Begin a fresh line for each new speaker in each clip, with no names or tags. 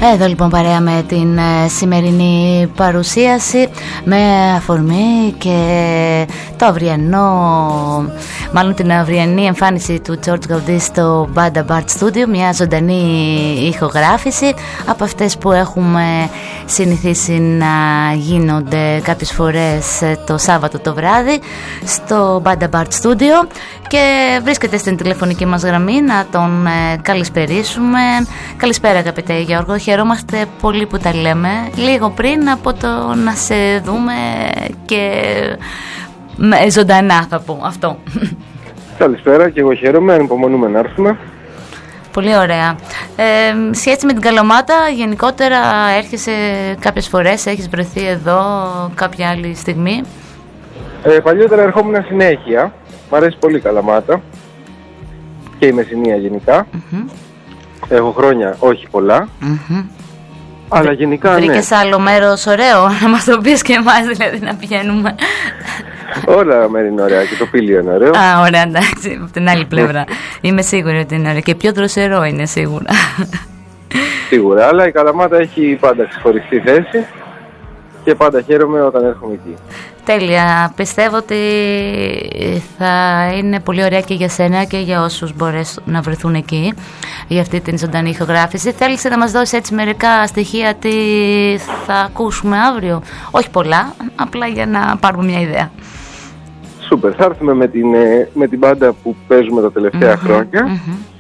Εδώ λοιπόν παρέα με την σημερινή παρουσίαση με αφορμή και το αυριανό, μάλλον την αυριανή εμφάνιση του George Gaudí στο Banda Bart Studio, μια ζωντανή ηχογράφηση από αυτές που έχουμε συνηθίσει να γίνονται κάποιες φορές το Σάββατο το βράδυ στο Banda Bart Studio, και βρίσκεται στην τηλεφωνική μας γραμμή να τον καλησπερίσουμε. Καλησπέρα αγαπητέ Γιώργο, χαιρόμαστε πολύ που τα λέμε λίγο πριν από το να σε δούμε και ζωντανά, θα πω αυτό.
Καλησπέρα, και εγώ χαίρομαι, ανυπομονούμε να έρθουμε. Πολύ
ωραία. Σχέση με την Καλαμάτα, γενικότερα έρχεσαι κάποιες φορές, έχεις βρεθεί εδώ κάποια άλλη στιγμή?
Παλιότερα ερχόμουν συνέχεια. Μ' αρέσει πολύ η Καλαμάτα και η Μεσσηνία γενικά. Έχω χρόνια, όχι πολλά, αλλά γενικά
βρήκες άλλο μέρος ωραίο να μας το πεις και εμάς, δηλαδή να πηγαίνουμε?
Όλα μέρη είναι ωραία και το Πήλιο είναι ωραίο.
Α, ωραία, εντάξει, από την άλλη πλευρά. Είμαι σίγουρη ότι είναι ωραίο και πιο δροσερό είναι σίγουρα.
Σίγουρα, αλλά η Καλαμάτα έχει πάντα ξεχωριστή θέση και πάντα χαίρομαι όταν έρχομαι εκεί.
Τέλεια. Πιστεύω ότι θα είναι πολύ ωραία και για σένα και για όσους μπορέσουν να βρεθούν εκεί για αυτή την ζωντανή ηχογράφηση. Θέλεις να μας δώσεις έτσι μερικά στοιχεία τι θα ακούσουμε αύριο? Όχι πολλά, απλά για να πάρουμε μια ιδέα.
Σούπερ. Θα έρθουμε με την μπάντα που παίζουμε τα τελευταία χρόνια.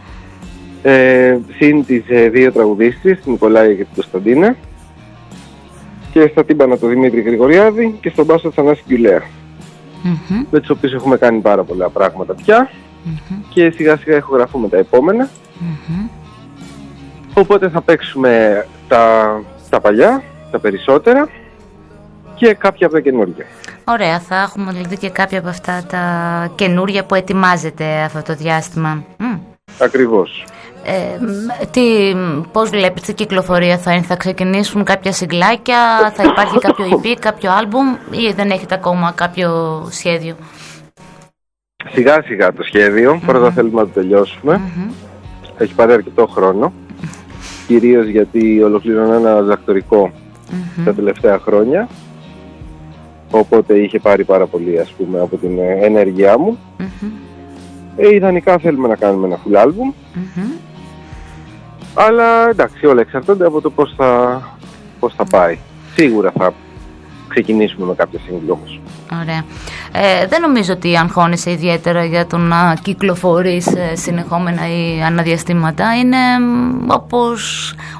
Συν τις δύο τραγουδίστρες, την Νικολάη και την Κωνσταντίνα, και στα τύμπανα το Δημήτρη Γρηγοριάδη και στον μπάσο Θανάση Γκιουλέα, με τους οποίους έχουμε κάνει πάρα πολλά πράγματα πια και σιγά σιγά ηχογραφούμε τα επόμενα. Οπότε θα παίξουμε τα παλιά, τα περισσότερα, και κάποια από τα καινούργια. Ωραία,
θα έχουμε δηλαδή και κάποια από αυτά τα καινούργια που ετοιμάζεται αυτό το διάστημα.
Ακριβώς.
Πώς βλέπεις την κυκλοφορία? Θα ξεκινήσουν κάποια συγκλάκια, θα υπάρχει κάποιο EP, κάποιο άλμπουμ, ή δεν έχετε ακόμα κάποιο σχέδιο?
Σιγά σιγά το σχέδιο, πρώτα θέλουμε να το τελειώσουμε. Έχει πάρει αρκετό χρόνο, κυρίως γιατί ολοκληρώνω ένα διδακτορικό τα τελευταία χρόνια, οπότε είχε πάρει πάρα πολύ, ας πούμε, από την ενέργειά μου. Ιδανικά θέλουμε να κάνουμε ένα full album, αλλά εντάξει, όλα εξαρτώνται από το πώς θα πάει. Σίγουρα θα ξεκινήσουμε με κάποια single όμως.
Ωραία. Δεν νομίζω ότι αγχώνεσαι ιδιαίτερα για το να κυκλοφορείς συνεχόμενα ή αναδιαστήματα. Είναι όπως